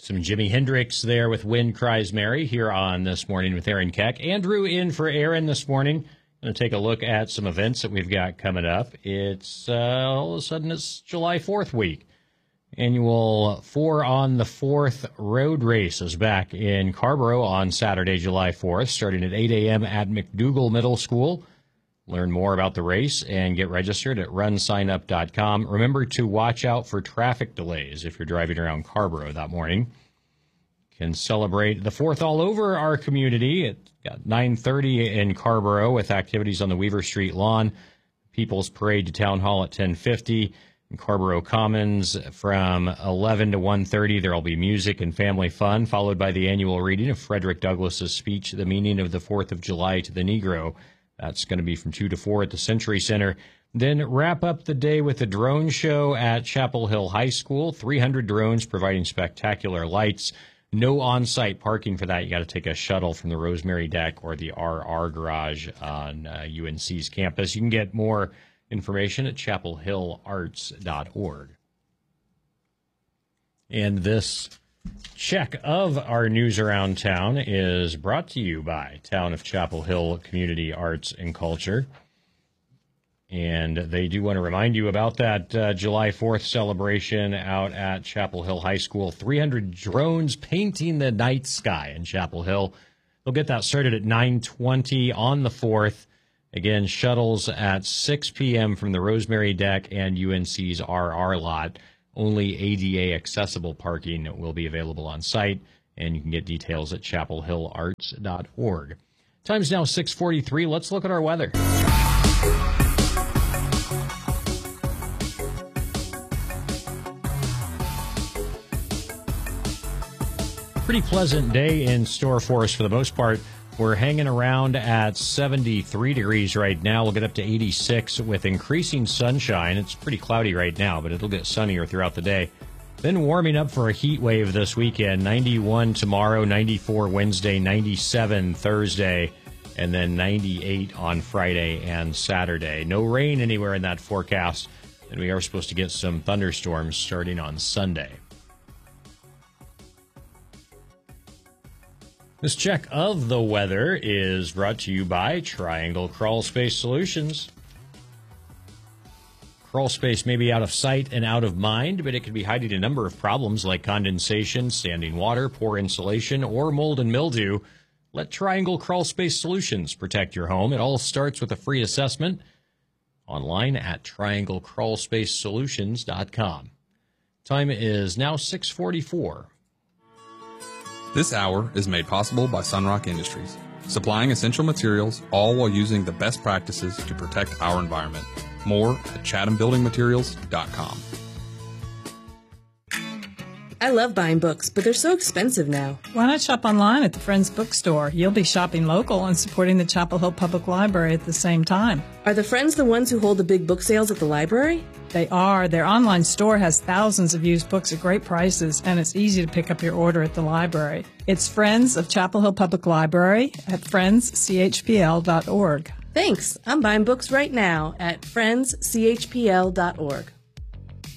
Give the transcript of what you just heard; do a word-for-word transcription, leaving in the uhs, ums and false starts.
Some Jimi Hendrix there with Wind Cries Mary here on This Morning with Aaron Keck. Andrew in for Aaron this morning. Going to take a look at some events that we've got coming up. It's uh, all of a sudden it's July fourth week. Annual Four on the Fourth road race is back in Carrboro on Saturday, July fourth, starting at eight a.m. at McDougal Middle School. Learn more about the race and get registered at run sign up dot com. Remember to watch out for traffic delays if you're driving around Carrboro that morning. Can celebrate the fourth all over our community at nine thirty in Carrboro with activities on the Weaver Street lawn. People's Parade to Town Hall at ten fifty. In Carrboro Commons from eleven to one thirty, there will be music and family fun, followed by the annual reading of Frederick Douglass's speech, The Meaning of the Fourth of July to the Negro. That's going to be from two to four at the Century Center. Then wrap up the day with a drone show at Chapel Hill High School. three hundred drones providing spectacular lights. No on-site parking for that. You got to take a shuttle from the Rosemary Deck or the R R Garage on uh, U N C's campus. You can get more information at chapel hill arts dot org. And this check of our news around town is brought to you by Town of Chapel Hill Community Arts and Culture. And they do want to remind you about that uh, July fourth celebration out at Chapel Hill High School. three hundred drones painting the night sky in Chapel Hill. They'll get that started at nine twenty on the fourth. Again, shuttles at six p.m. from the Rosemary Deck and U N C's R R lot. Only A D A accessible parking will be available on site, and you can get details at chapel hill arts dot org. Time's now six forty-three. Let's look at our weather. Pretty pleasant day in store for us for the most part. We're hanging around at seventy-three degrees right now. We'll get up to eighty-six with increasing sunshine. It's pretty cloudy right now, but it'll get sunnier throughout the day. Then warming up for a heat wave this weekend. ninety-one tomorrow, ninety-four Wednesday, ninety-seven Thursday, and then ninety-eight on Friday and Saturday. No rain anywhere in that forecast, and we are supposed to get some thunderstorms starting on Sunday. This check of the weather is brought to you by Triangle Crawl Space Solutions. Crawl space may be out of sight and out of mind, but it can be hiding a number of problems like condensation, standing water, poor insulation, or mold and mildew. Let Triangle Crawl Space Solutions protect your home. It all starts with a free assessment online at triangle crawl space solutions dot com. Time is now six forty-four. This hour is made possible by Sunrock Industries, supplying essential materials, all while using the best practices to protect our environment. More at chatham building materials dot com. I love buying books, but they're so expensive now. Why not shop online at the Friends Bookstore? You'll be shopping local and supporting the Chapel Hill Public Library at the same time. Are the Friends the ones who hold the big book sales at the library? They are. Their online store has thousands of used books at great prices, and it's easy to pick up your order at the library. It's Friends of Chapel Hill Public Library at friends c h p l dot org. Thanks. I'm buying books right now at friends c h p l dot org.